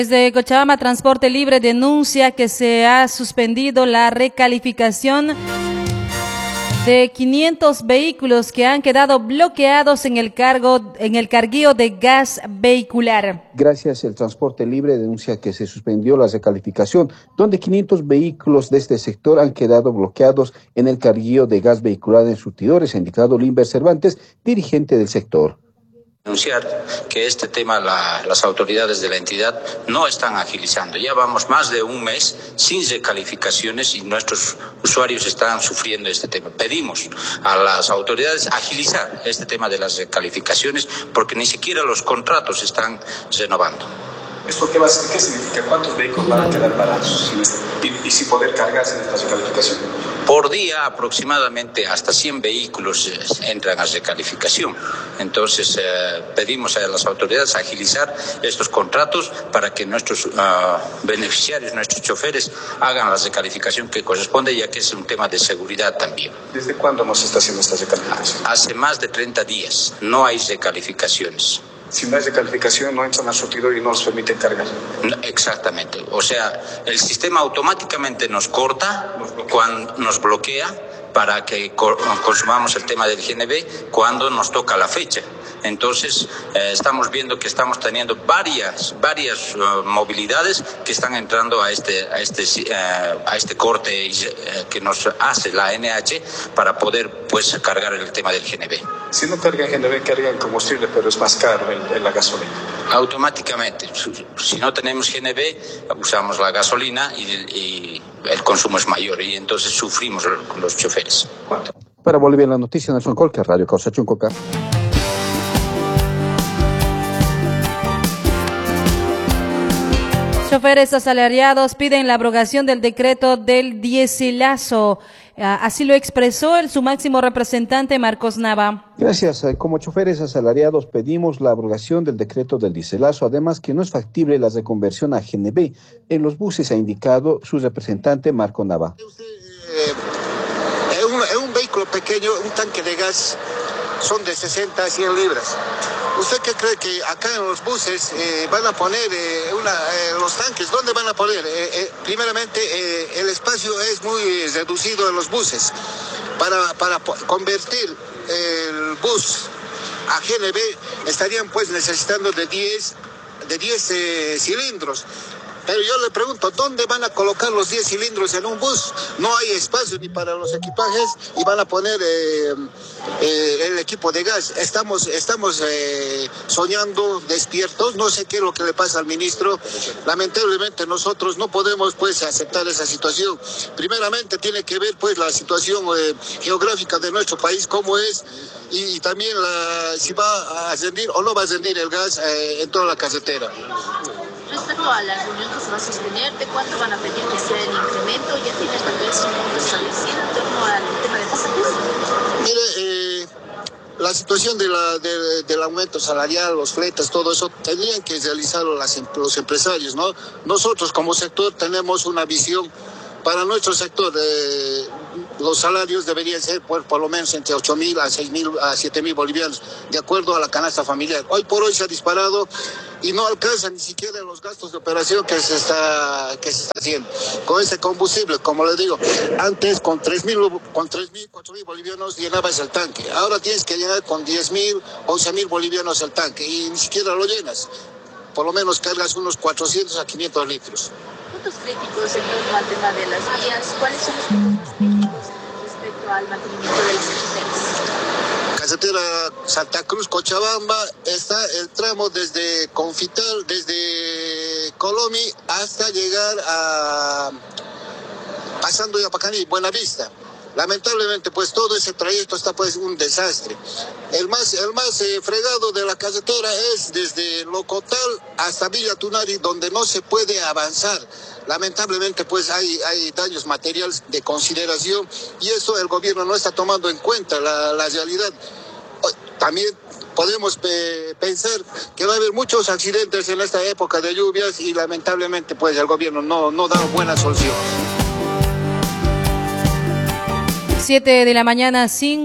Desde Cochabamba Transporte Libre denuncia que se ha suspendido la recalificación de 500 vehículos que han quedado bloqueados en el carguío de gas vehicular. Gracias, el Transporte Libre denuncia que se suspendió la recalificación, donde 500 vehículos de este sector han quedado bloqueados en el carguío de gas vehicular en surtidores, ha indicado Limber Cervantes, dirigente del sector. Denunciar que este tema las autoridades de la entidad no están agilizando. Ya vamos más de un mes sin recalificaciones y nuestros usuarios están sufriendo este tema. Pedimos a las autoridades agilizar este tema de las recalificaciones porque ni siquiera los contratos están renovando. ¿Esto qué significa? ¿Cuántos vehículos van a quedar parados y sin poder cargarse en esta recalificación? Por día aproximadamente hasta 100 vehículos entran a recalificación. Entonces pedimos a las autoridades agilizar estos contratos para que nuestros beneficiarios, nuestros choferes hagan la recalificación que corresponde, ya que es un tema de seguridad también. ¿Desde cuándo no se está haciendo esta recalificación? Hace más de 30 días no hay recalificaciones. Si no hay recalificación, no entran al surtidor y no nos permiten cargar. No, exactamente. O sea, el sistema automáticamente nos corta, cuando nos bloquea para que consumamos el tema del GNV cuando nos toca la fecha. Entonces, estamos viendo que estamos teniendo varias movilidades que están entrando a este corte que nos hace la NH para poder pues cargar el tema del GNV. Si no cargan GNV, cargan combustible, pero es más caro la gasolina. Automáticamente, si no tenemos GNV, usamos la gasolina y el consumo es mayor y entonces sufrimos los choferes. ¿Cuánto? Para Bolivia la noticia, Nelson Colca, Radio Causa Chuncoca. Choferes asalariados piden la abrogación del decreto del diéselazo. Así lo expresó su máximo representante, Marcos Nava. Gracias. Como choferes asalariados pedimos la abrogación del decreto del diéselazo, además que no es factible la reconversión a GNV en los buses, ha indicado su representante, Marco Nava. En un vehículo pequeño, un tanque de gas son de 60 a 100 libras. ¿Usted qué cree que acá en los buses van a poner los tanques? ¿Dónde van a poner? Primeramente, el espacio es muy reducido en los buses. Para convertir el bus a GNV estarían pues necesitando de 10 cilindros. Pero yo le pregunto, ¿dónde van a colocar los 10 cilindros en un bus? No hay espacio ni para los equipajes y van a poner el equipo de gas. Estamos soñando despiertos, no sé qué es lo que le pasa al ministro. Lamentablemente nosotros no podemos pues aceptar esa situación. Primeramente tiene que ver pues la situación geográfica de nuestro país, cómo es, y también si va a ascender o no va a ascender el gas en toda la carretera. Respecto a la reunión que se va a sostener, ¿de cuánto van a pedir que sea el incremento? ¿Ya tiene tal vez un monto establecido en torno al tema de pasajeros? Mire, la situación del aumento salarial, los fletes, todo eso, tendrían que realizarlo los empresarios, ¿no? Nosotros como sector tenemos una visión. Para nuestro sector, los salarios deberían ser por lo menos entre 8.000 a 6.000 a 7.000 bolivianos, de acuerdo a la canasta familiar. Hoy por hoy se ha disparado y no alcanza ni siquiera los gastos de operación que se está haciendo. Con ese combustible, como le digo, antes con 3.000, 4.000 bolivianos llenabas el tanque. Ahora tienes que llenar con 10.000, 11.000 bolivianos el tanque y ni siquiera lo llenas. Por lo menos cargas unos 400 a 500 litros. Puntos críticos en torno al tema de las vías. ¿Cuáles son los puntos más críticos respecto al mantenimiento de las carreteras? Carretera Santa Cruz, Cochabamba, está el tramo desde Confital, desde Colomi, hasta llegar pasando Yapacaní, Buenavista. Lamentablemente, pues todo ese trayecto está pues un desastre. El más fregado de la carretera es desde Locotal hasta Villa Tunari, donde no se puede avanzar. Lamentablemente, pues hay daños materiales de consideración y eso el gobierno no está tomando en cuenta la realidad. También podemos pensar que va a haber muchos accidentes en esta época de lluvias y lamentablemente, pues el gobierno no da buena solución. 7 de la mañana, 5.